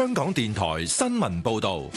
香港電台新聞報道。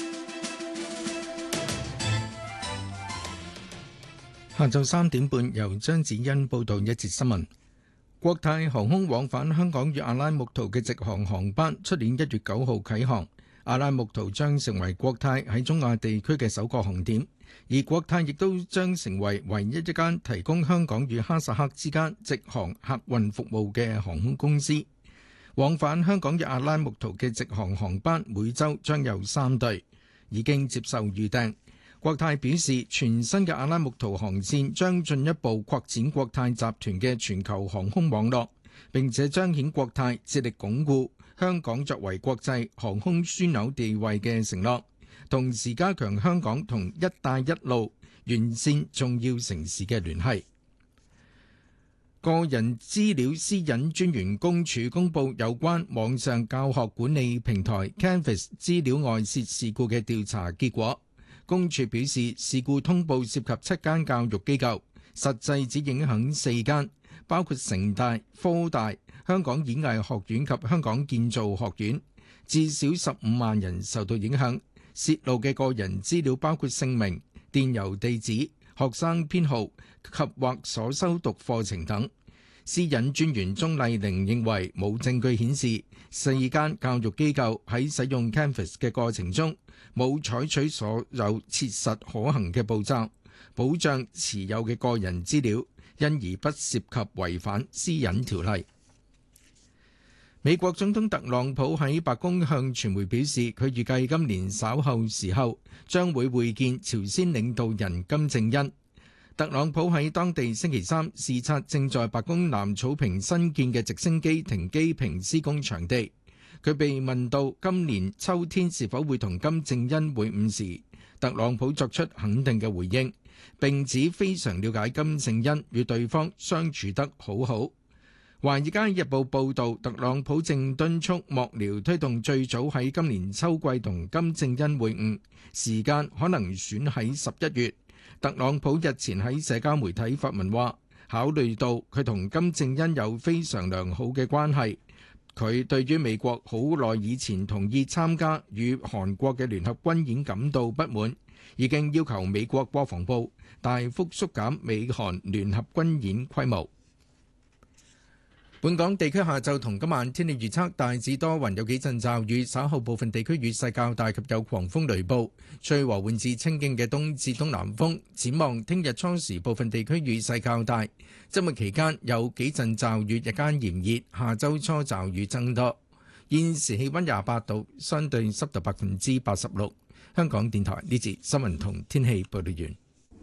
下晝3點半，由張子欣報道一節新聞。國泰航空往返香港與阿拉木圖嘅直航航班，出年1月9號啟航。阿拉木圖將成為國泰喺中亞地區嘅首個航點，而國泰亦都將成為唯一一間提供香港與哈薩克之間直航客運服務嘅航空公司。往返香港與阿拉木圖嘅直航航班每週將有3對，已經接受預訂。國泰表示，全新嘅阿拉木圖航線將進一步擴展國泰集團嘅全球航空網絡，並且彰顯國泰致力鞏固香港作為國際航空樞紐地位嘅承諾，同時加強香港同一帶一路沿線重要城市嘅聯繫。個人資料私隱專員公署公佈有關網上教學管理平台 Canvas 資料外泄事故嘅調查結果。公署表示，事故通報涉及7間教育機構，實際只影響4間，包括城大、科大、香港演藝學院及香港建造學院，至少15萬人受到影響。泄露嘅個人資料包括姓名、電郵地址、學生編號及或所修讀課程等。私隱專員鍾麗玲認為冇證據顯示4間教育機構喺使用 Canvas 嘅過程中冇採取所有切實可行嘅步驟，保障持有嘅個人資料，因而不涉及違反私隱條例。美國總統特朗普喺白宮向傳媒表示，佢預計今年稍後時候將會會見朝鮮領導人金正恩。特朗普喺當地星期三視察正在白宮南草坪新建嘅直升機停機坪施工場地。佢被問到今年秋天是否會同金正恩會晤時，特朗普作出肯定嘅回應，並指非常了解金正恩，與對方相處得好好。《華爾街日報》報導，特朗普正敦促幕僚推動最早喺今年秋季同金正恩會晤，時間可能選喺11月。特朗普日前喺社交媒體發文話，考慮到佢同金正恩有非常良好嘅關係，佢對於美國好耐以前同意參加與韓國嘅聯合軍演感到不滿，已經要求美國國防部大幅縮減美韓聯合軍演規模。本港地區下晝同今晚天氣預測，大致多雲，有幾陣驟雨，稍後部分地區雨勢較大及有狂風雷暴，吹和緩至清勁嘅東至東南風。展望聽日初時部分地區雨勢較大，周末期間有幾陣驟雨，日間炎熱，下周初驟雨增多。現時氣溫28度，相對濕度86%。香港電台呢節新聞同天氣報道完。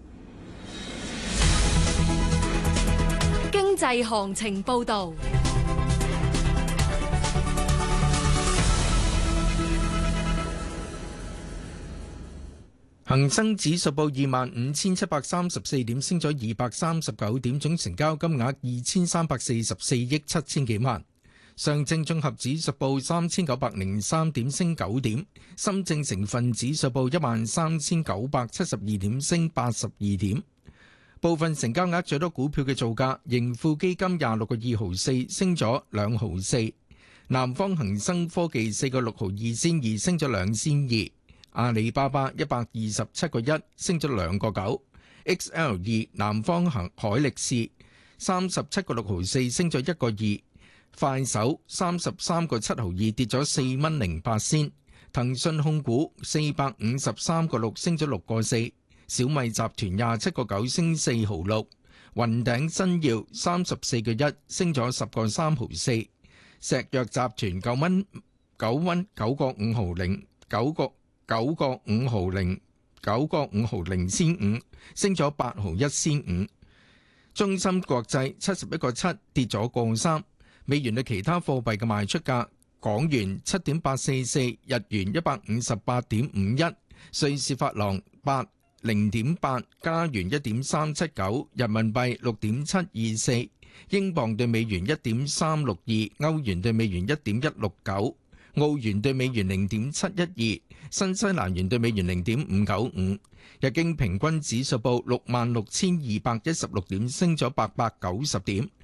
經濟行情報導。 恒生指數報25,734點，升咗239點，總成交金額2344億7千幾萬。上證綜合指數報3903點，升9點。深證成分指數報13972點，升82點。部分成交額最多股票嘅造價，盈富基金26個2毫4，升咗2毫4；南方恒生科技4個6毫2仙2，升咗2仙2；阿里巴巴127個1，升咗2個9；XL2 南方海力士37個6毫4，升咗1個2；快手33個7毫2，跌咗4蚊08仙；騰訊控股453個6，升咗6個4。小米集團27個9，升4毫6，雲頂新耀34個1，升咗10個3毫4，石藥集團9個5毫0，9個5毫0，9個5毫0仙5，升咗8毫1仙5。中芯國際71個7，跌咗個3。美元對其他貨幣嘅賣出價：港元7.844，日元158.51，瑞士法郎0.8，加元1.379，人民幣6.724，英鎊對美元1.362，歐元對美元1.169，澳元對美元0.712，新西蘭元對美元0.595。日經平均指數報66,216點，升咗890點。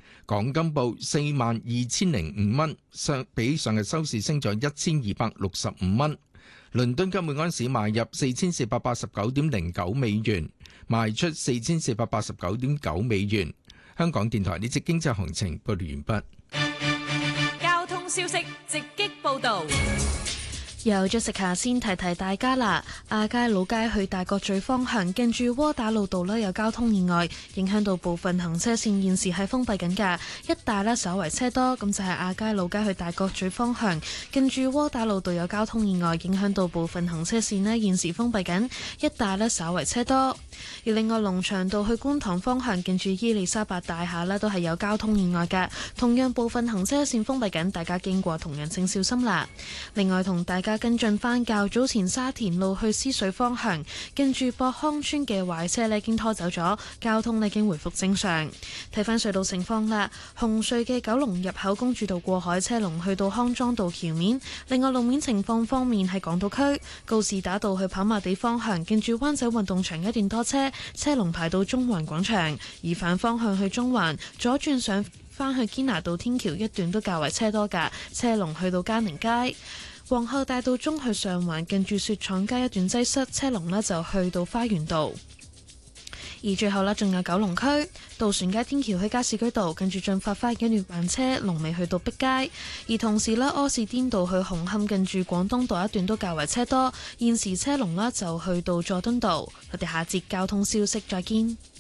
港金報42,005蚊，比上日收市升咗1265蚊。倫敦金每安士買入4489.09美元，賣出4489.9美元。香港電台呢節經濟行情報完畢。 交通消息直擊報導。 由Jessica先提提大家啦，亞皆老街去大角咀方向，近住窩打老道有交通意外，影響到部分行車線，現時係封閉緊㗎。一帶稍為車多，咁就係亞皆老街去大角咀方向，近住窩打老道有交通意外，影響到部分行車線現時封閉緊，一帶稍為車多。而另外龍翔道去觀塘方向，近住伊利沙伯大廈都係有交通意外㗎，同樣部分行車線封閉緊，大家經過同樣請小心啦。另外同大家跟進返較早前沙田路去獅隧方向，近住博康村嘅壞車已經拖走咗，交通已經回復正常。睇返隧道情況啦，紅隧嘅九龍入口公主道過海車龍去到康莊道橋面。另外路面情況方面係港島區告士打道去跑馬地方向，近住灣仔運動場一段多車，車龍排到中環廣場；而反方向去中環左轉上返去堅拿道天橋一段都較為車多㗎，車龍去到嘉寧街。皇后大道中去上環，近住雪廠街一段擠塞，車龍就去到花園道。而最後仲有九龍區渡船街天橋去加士居道，近住進發花園一段慢車，龍尾去到碧街。而同時柯士甸道去紅磡，近住廣東道一段都較為車多，現時車龍就去到佐敦道。我哋下節交通消息再見。